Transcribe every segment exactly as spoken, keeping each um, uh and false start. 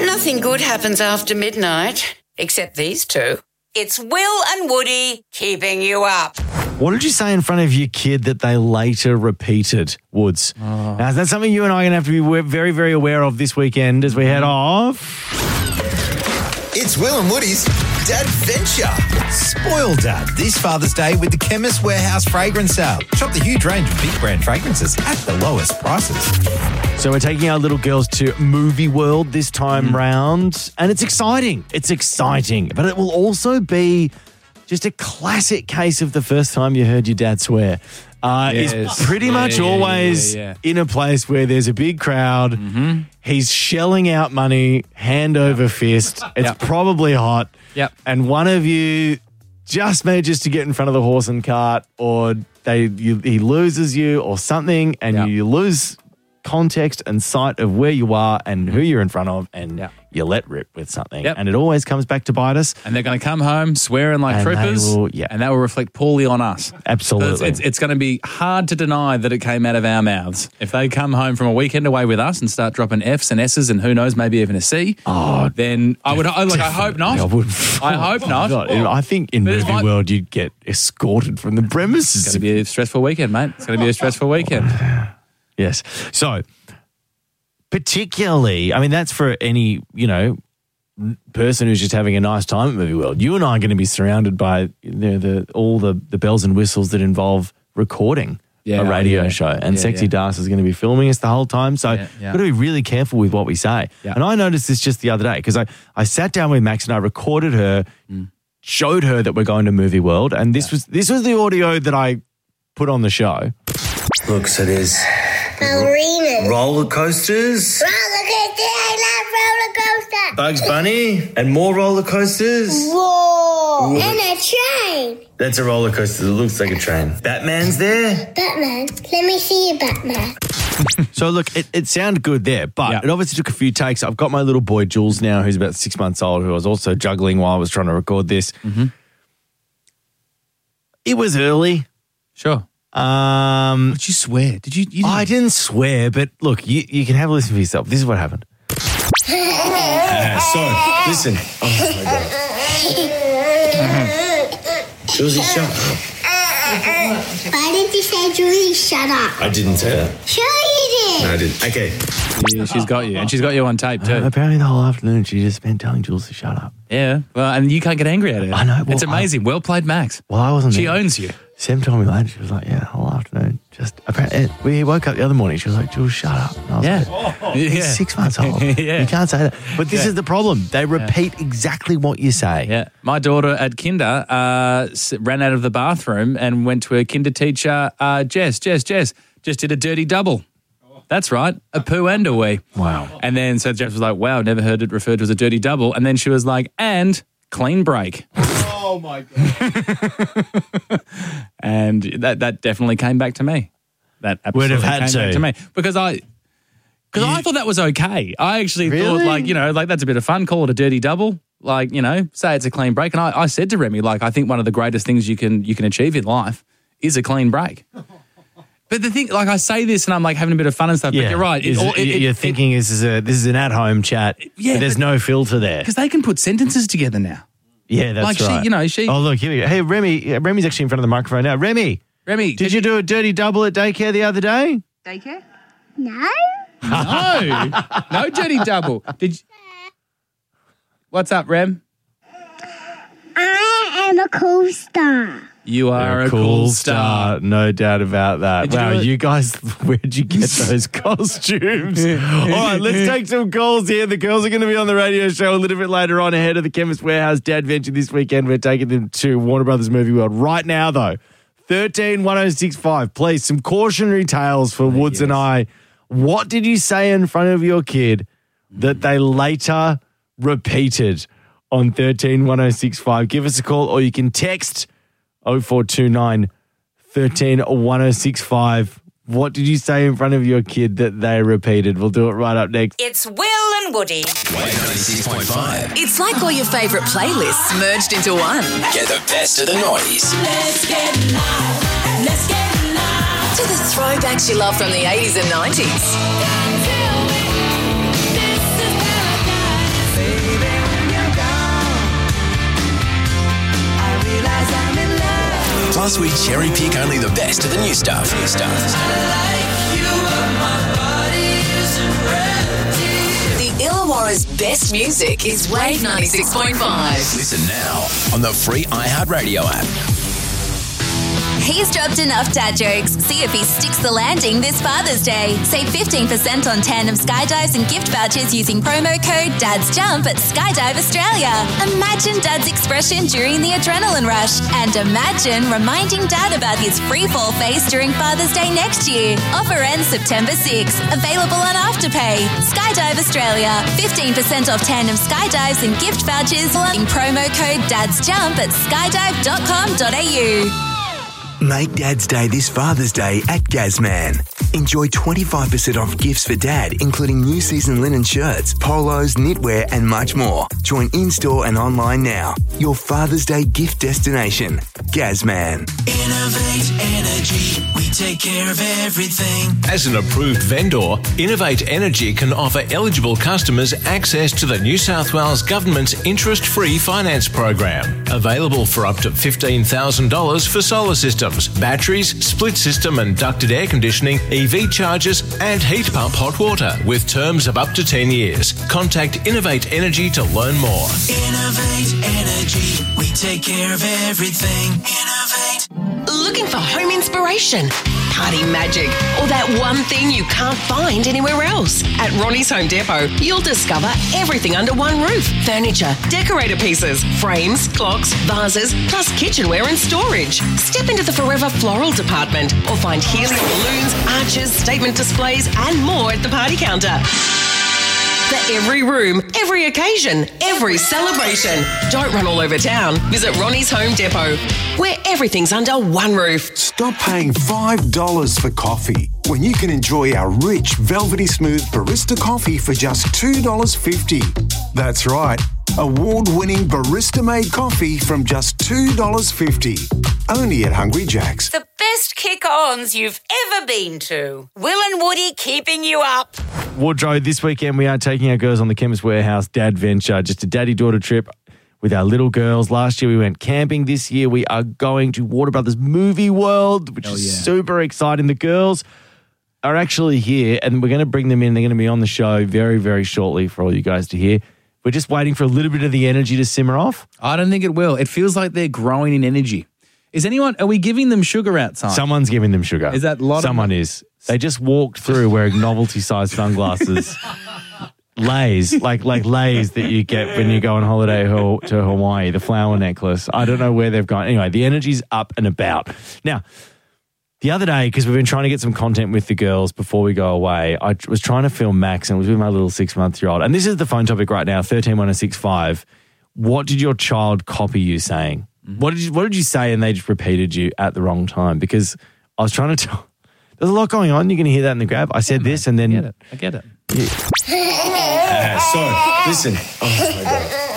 Nothing good happens after midnight, except these two. It's Will and Woody keeping you up. What did you say in front of your kid that they later repeated, Woods? Oh. Now, that's something you and I are going to have to be very, very aware of this weekend as we head off. It's Will and Woody's Dadventure. Spoil Dad this Father's Day with the Chemist Warehouse fragrance sale. Shop the huge range of big brand fragrances at the lowest prices. So we're taking our little girls to Movie World this time mm. round, and it's exciting. It's exciting, but it will also be just a classic case of the first time you heard your dad swear. Uh, yes. It's pretty yeah, much yeah, always yeah, yeah, yeah. in a place where there's a big crowd. Mm-hmm. He's shelling out money, hand over yep. fist. It's yep. probably hot. Yep. And one of you just manages to get in front of the horse and cart, or they you, he loses you or something, and yep. you lose context and sight of where you are and who you're in front of, and yep. you let rip with something. Yep. And it always comes back to bite us. And they're going to come home swearing like and troopers, will, yeah. and that will reflect poorly on us. Absolutely. It's, it's, it's going to be hard to deny that it came out of our mouths. If they come home from a weekend away with us and start dropping F's and S's and who knows, maybe even a C, oh, then I would I, like, I hope not. I, would, I hope oh, not. God. I think in Movie my, World you'd get escorted from the premises. It's going to be a stressful weekend, mate. It's going to be a stressful weekend. Yes. So, particularly, I mean, that's for any, you know, person who's just having a nice time at Movie World. You and I are going to be surrounded by you know, the all the, the bells and whistles that involve recording yeah, a radio yeah. show. And yeah, Sexy yeah. Das is going to be filming us the whole time. So yeah, yeah. we've got to be really careful with what we say. Yeah. And I noticed this just the other day because I, I sat down with Max and I recorded her, mm. showed her that we're going to Movie World. And this yeah. was this was the audio that I put on the show. Look, so there's Ballerina. roller coasters. Roller coaster. I love roller coaster. Bugs Bunny. And more roller coasters. Whoa. Ooh. And a train. That's a roller coaster that looks like a train. Batman's there. Batman. Let me see you, Batman. So, look, it, it sounded good there, but yeah. it obviously took a few takes. I've got my little boy, Jules, now, who's about six months old, who I was also juggling while I was trying to record this. Mm-hmm. It was early. Sure. Um, Did you swear? Did you? you didn't... I didn't swear, but look, you, you can have a listen for yourself. This is what happened. uh, so, listen. Oh, my God. Josie, shut up. Why did you say, Julie, shut up? I didn't say that. Sure you did. No, I didn't. Okay. Yeah, she's got you, and she's got you on tape too. Uh, apparently the whole afternoon she just spent telling Jules to shut up. Yeah, well, and you can't get angry at her. I know. Well, it's amazing. I, well played, Max. Well, I wasn't She there. owns you. Sam told me later, she was like, yeah, the whole afternoon. Just, apparently, we woke up the other morning, she was like, Jules, shut up. And I was Yeah. like, Oh, he's yeah. six months old. Yeah. You can't say that. But this Yeah. is the problem. They repeat yeah. exactly what you say. Yeah. My daughter at kinder uh, ran out of the bathroom and went to her kinder teacher, uh, Jess, Jess, Jess, just did a dirty double. That's right, a poo and a wee. Wow. And then so Jess was like, wow, never heard it referred to as a dirty double. And then she was like, and clean break. Oh, my God. And that that definitely came back to me. That absolutely Would have had came to. back to me. Because I because I thought that was okay. I actually Really? thought, like, you know, like that's a bit of fun. Call it a dirty double. Like, you know, say it's a clean break. And I, I said to Remy, like, I think one of the greatest things you can you can achieve in life is a clean break. But the thing, like, I say this and I'm like having a bit of fun and stuff, Yeah. but you're right. It, Is all- it- it, you're it, thinking this is a this is an at-home chat. Yeah, but there's but- no filter there. Because they can put sentences together now. Yeah, that's like she- right. you know, she- Oh, look, here we go. Hey, Remy, yeah, Remy's actually in front of the microphone now. Remy, Remy, did you do a dirty double at daycare the other day? Daycare? No. No. No dirty double. Did you... What's up, Rem? I am a cool star. You are You're a cool star. No doubt about that. Did you Wow, do it? you guys, where'd you get those costumes? All right, let's take some calls here. The girls are going to be on the radio show a little bit later on ahead of the Chemist Warehouse Dadventure this weekend. We're taking them to Warner Brothers Movie World. Right now, though, thirteen one oh six five. Please, some cautionary tales for Woods yes. and I. What did you say in front of your kid that they later repeated on thirteen one oh six five? Give us a call or you can text oh four two nine, one three one oh six five. What did you say in front of your kid that they repeated? We'll do it right up next. It's Will and Woody. ninety-six point five. It's like all your favourite playlists merged into one. Get the best of the noughties. Let's get live. Let's get live. To the throwbacks you love from the eighties and nineties. Plus, we cherry pick only the best of the new stuff. New stuff. The Illawarra's best music is Wave ninety-six point five. Listen now on the free iHeartRadio app. He's dropped enough dad jokes. See if he sticks the landing this Father's Day. Save fifteen percent on tandem skydives and gift vouchers using promo code DADSJUMP at Skydive Australia. Imagine Dad's expression during the adrenaline rush. And imagine reminding Dad about his free fall face during Father's Day next year. Offer ends September sixth. Available on Afterpay. Skydive Australia. fifteen percent off tandem skydives and gift vouchers using promo code DADSJUMP at skydive dot com dot a u. Make Dad's Day this Father's Day at Gazman. Enjoy twenty-five percent off gifts for Dad, including new season linen shirts, polos, knitwear and much more. Join in-store and online now. Your Father's Day gift destination. Gazman. Innovate Energy. We take care of everything. As an approved vendor, Innovate Energy can offer eligible customers access to the New South Wales Government's interest-free finance program. Available for up to fifteen thousand dollars for solar systems, batteries, split system and ducted air conditioning, E V chargers and heat pump hot water with terms of up to ten years. Contact Innovate Energy to learn more. Innovate Energy. We take care of everything. Innovate. Looking for home inspiration, party magic, or that one thing you can't find anywhere else? At Ronnie's Home Depot, you'll discover everything under one roof. Furniture, decorator pieces, frames, clocks, vases, plus kitchenware and storage. Step into the Forever Floral department or find helium balloons, arches, statement displays and more at the party counter. For every room, every occasion, every celebration. Don't run all over town. Visit Ronnie's Home Depot, where everything's under one roof. Stop paying five dollars for coffee when you can enjoy our rich, velvety smooth barista coffee for just two dollars fifty. That's right. Award-winning barista-made coffee from just two dollars fifty. Only at Hungry Jack's. The best kick-ons you've ever been to. Will and Woody keeping you up. Woodrow, this weekend we are taking our girls on the Chemist Warehouse Dad Venture, just a daddy-daughter trip with our little girls. Last year we went camping. This year we are going to Warner Brothers Movie World, which Hell is yeah. super exciting. The girls are actually here and we're going to bring them in. They're going to be on the show very, very shortly for all you guys to hear. We're just waiting for a little bit of the energy to simmer off. I don't think it will. It feels like they're growing in energy. Is anyone, are we giving them sugar outside? Someone's giving them sugar. Is that a lot? Someone of is. They just walked through wearing novelty-sized sunglasses. Lays, like like Lays that you get when you go on holiday ho- to Hawaii, the flower necklace. I don't know where they've gone. Anyway, the energy's up and about. Now, the other day, because we've been trying to get some content with the girls before we go away, I was trying to film Max and it was with my little six-month-year-old. And this is the phone topic right now, thirteen one oh six five. What did your child copy you saying? Mm-hmm. What did you What did you say and they just repeated you at the wrong time? Because I was trying to tell... There's a lot going on. You're going to hear that in the grab. I said yeah, this and then... I get it. I get it. Yeah. Uh, so, listen. Oh, my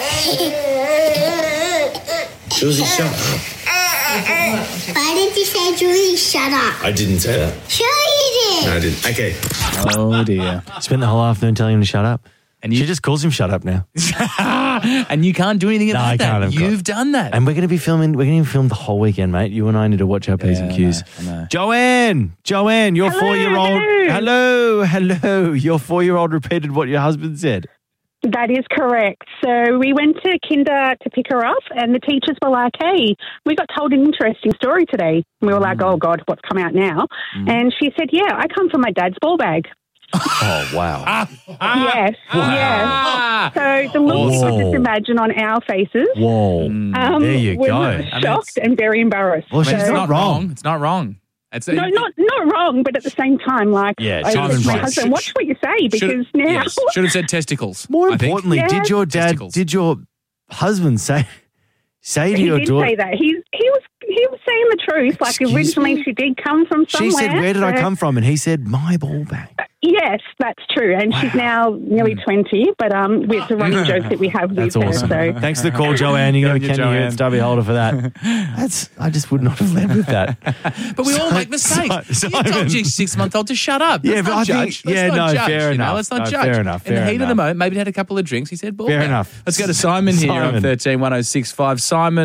God. Josie, shut up. Why did you say, Julie, shut up? I didn't say that. Sure you did. No, I didn't. Okay. Oh, dear. Spent the whole afternoon telling him to shut up. And you, she just calls him shut up now. And you can't do anything no, about I that. Can't, You've got... done that. And we're going to be filming, we're going to film the whole weekend, mate. You and I need to watch our P's yeah, and Q's. I know, I know. Joanne, Joanne, your hello, four-year-old. Hello, hello. Your four-year-old repeated what your husband said. That is correct. So we went to kinder to pick her up and the teachers were like, hey, we got told an interesting story today. And we were like, oh, God, what's come out now? Mm. And she said, yeah, I come from my dad's ball bag. Oh, wow. yes, wow. yes. So the look you can just imagine on our faces. Whoa. Um, there you we're go. shocked I mean, and very embarrassed. Well, she's so, not wrong. It's not wrong. It's no, not not wrong, but at the same time, like, yeah, I said to my husband, should, watch what you say because should, now... Yes, should have said testicles. More importantly, yes. did your dad, testicles. did your husband say, say to he your did daughter... say that. He, he was he was saying the truth. Like, Excuse originally me? she did come from somewhere. She said, where did so, I come from? And he said, my ball bag. Uh, yes, that's true. And wow. she's now nearly twenty, but um, it's a running joke that we have with That's her. awesome. So. Thanks for the call, Joanne. You got to Kenny here at Stubby Holder for that. That's I just would not have led with that. But we all make mistakes. So, you told your six-month-old to shut up. Let's yeah, but not I judge. think, yeah, Let's not no, judge, fair you enough. know? Let's not no, judge. Fair enough. In fair the heat enough. of the moment, maybe had a couple of drinks. He said, ball fair back. enough. Let's go to Simon here Simon. on thirteen one oh six five. Simon,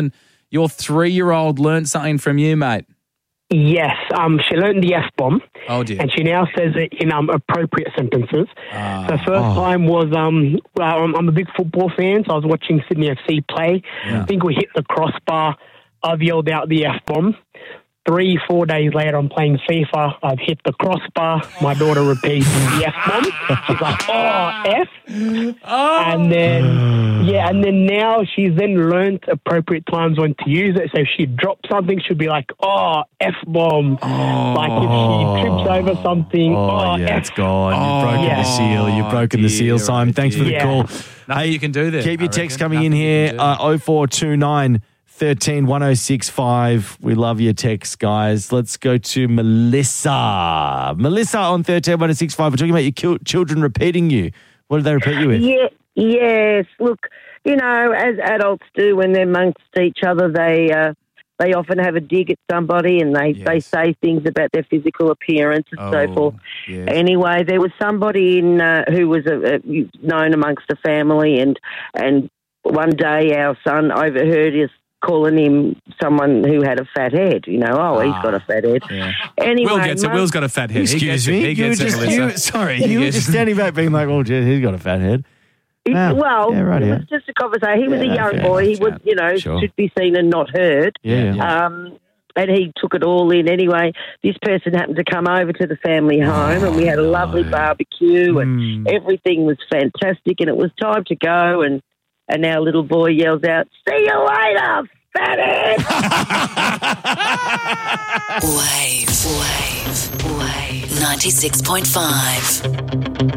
your three-year-old learned something from you, mate. Yes, um, she learned the F-bomb. Oh, dear. And she now says it in um, appropriate sentences. Ah. The first Oh. time was, um, well, I'm, I'm a big football fan, so I was watching Sydney F C play. Yeah. I think we hit the crossbar. I've yelled out the F-bomb. Three, four days later, I'm playing FIFA. I've hit the crossbar. My daughter repeats the F-bomb. She's like, oh, F. And then, yeah, and then now she's then learnt appropriate times when to use it. So if she drops something, she'll be like, oh, F-bomb. Oh. Like if she trips over something, oh, Oh, yeah, F. it's gone. You've broken yeah. the seal. You've broken the seal, Simon. Thanks for the Yeah. call. Nothing you can do there. Keep your I text reckon. coming in Nothing you here. can do. Uh, oh four two nine, thirteen, one oh six five. We love your texts, guys. Let's go to Melissa. Melissa on thirteen, one oh six five. We're talking about your kil- children repeating you. What did they repeat you with? Yeah, yes. Look, you know, as adults do when they're amongst each other, they uh, they often have a dig at somebody and they, they say things about their physical appearance and so Oh, forth. yes. Anyway, there was somebody in uh, who was a, a, known amongst the family, and and one day our son overheard us calling him someone who had a fat head. You know, oh, he's got a fat head. Anyway, Will gets it. Mum- Will's got a fat head. He Excuse gets it. me? He You gets were it, just, Melissa. you, sorry, He you were gets just it. standing back being like, oh, gee, he's got a fat head. It- Ah, well, yeah, right, it yeah. was just a conversation. He was Yeah, a young fair boy. He enough, was, chap. you know, Sure. should be seen and not heard. Yeah, yeah. Um, and he took it all in anyway. This person happened to come over to the family home, and we had a lovely barbecue, and Hmm. everything was fantastic. And it was time to go, and and our little boy yells out, "See you later, fathead!" Wave, wave, wave. ninety-six point five.